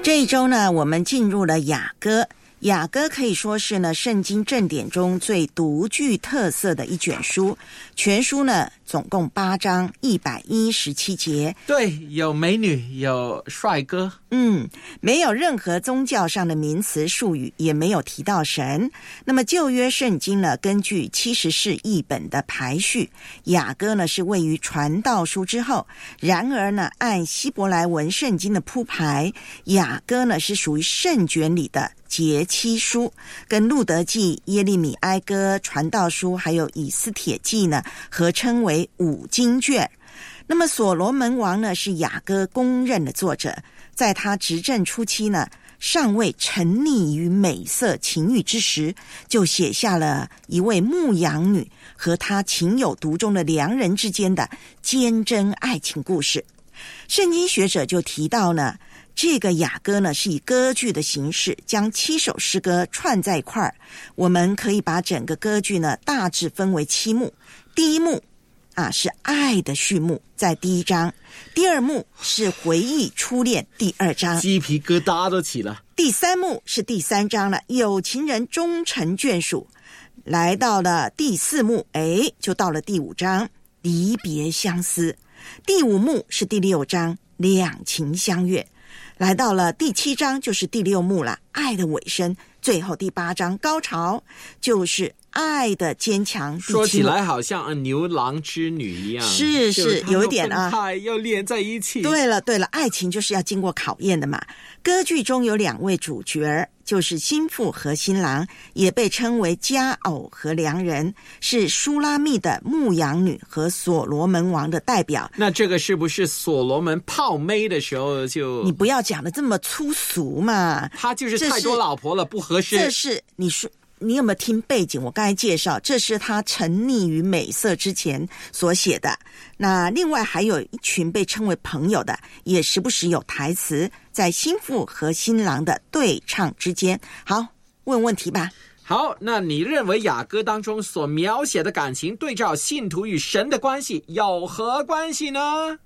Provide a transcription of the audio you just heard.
这一周呢，我们进入了雅歌。雅歌可以说是呢圣经正典中最独具特色的一卷书，全书呢总共8章117节。 对，有美女，有帅哥。 没有任何宗教上的名词术语，也没有提到神。那么旧约圣经呢，根据70士译本的排序，雅歌呢是位于传道书之后。然而呢，按希伯来文圣经的铺排，雅歌呢是属于圣卷里的节期书，跟路德记、耶利米哀歌、传道书还有以斯帖记呢合称为5经卷。那么所罗门王呢是雅歌公认的作者，在他执政初期呢，尚未沉溺于美色情欲之时，就写下了一位牧羊女和他情有独钟的良人之间的坚贞爱情故事。圣经学者就提到呢，这个雅歌呢是以歌剧的形式将7首诗歌串在一块儿。我们可以把整个歌剧呢大致分为7幕。第一幕是爱的序幕，在第1章。第2幕是回忆初恋，第2章。 鸡皮疙瘩都起了。 第3幕是第3章了，有情人终成眷属。来到了第4幕，就到了第5章，离别相思。第5幕是第6章，两情相悦。来到了第7章，就是第6幕了，爱的尾声。最后第8章高潮，就是爱的坚强。 说起来好像牛郎织女一样， 是有一点要连在一起。 对了，爱情就是要经过考验的嘛。歌剧中有2位主角，就是新妇和新郎，也被称为佳偶和良人，是书拉密的牧羊女和所罗门王的代表。 那这个是不是所罗门泡妹的时候就…… 你不要讲的这么粗俗嘛， 他就是太多老婆了，不合适。 这是你说。你有没有听背景？我刚才介绍，这是他沉溺于美色之前所写的。那另外还有一群被称为朋友的，也时不时有台词在新妇和新郎的对唱之间。好，问问题吧。 好，那你认为雅歌当中所描写的感情对照信徒与神的关系有何关系呢？